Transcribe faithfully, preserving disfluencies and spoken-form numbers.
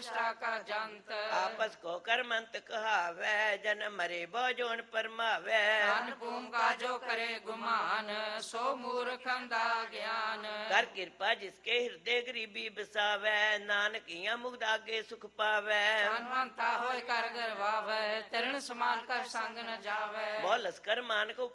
निष्ठा का जंत। आपस को कर्मंत कहावै जन मरे बहुजोन परमावै। दान भूम का जो करे गुमान सो मूर्ख अंधा ज्ञान। कर कृपा जिसके हृदय गरीबी बसावै नानक इया मुग्ध आगे सुख पावै। धनवंता होय कर गरवावै तरण समान कर संग न जावै। बहु लश्कर मान को